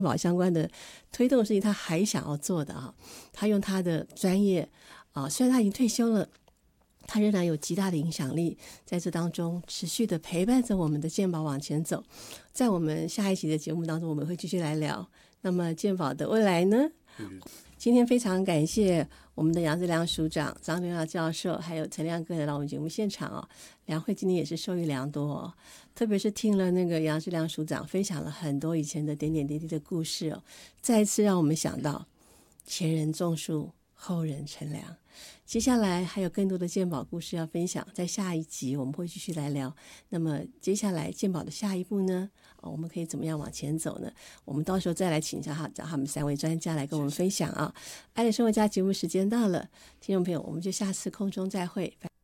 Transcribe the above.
保相关的推动事情他还想要做的啊，他用他的专业啊，虽然他已经退休了，他仍然有极大的影响力，在这当中持续的陪伴着我们的健保往前走。在我们下一集的节目当中，我们会继续来聊那么健保的未来呢。今天非常感谢我们的杨志良署长、张敦耀教授还有陈亮哥来到我们节目现场哦。梁慧今天也是受益良多哦，特别是听了那个杨志良署长分享了很多以前的点点滴滴的故事哦，再一次让我们想到前人种树，后人乘凉。接下来还有更多的健保故事要分享，在下一集我们会继续来聊。那么接下来健保的下一步呢？我们可以怎么样往前走呢？我们到时候再来请教他们3位专家来跟我们分享啊。爱的生活家节目时间到了，听众朋友，我们就下次空中再会。